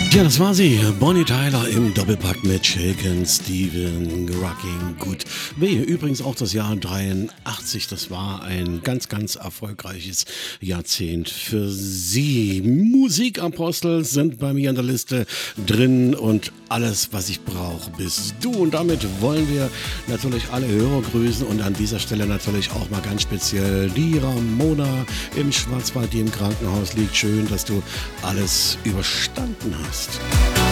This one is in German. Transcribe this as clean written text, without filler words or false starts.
Ja, das war sie. Bonnie Tyler im Doppelpack mit Shaken, Steven, Rocking Good. Wehe, übrigens auch das Jahr 83. Das war ein ganz, ganz erfolgreiches Jahrzehnt für sie. Musikapostel sind bei mir an der Liste drin und alles, was ich brauche, bist du. Und damit wollen wir natürlich alle Hörer grüßen und an dieser Stelle natürlich auch mal ganz speziell die Ramona im Schwarzwald, die im Krankenhaus liegt. Schön, dass du alles überstanden hast.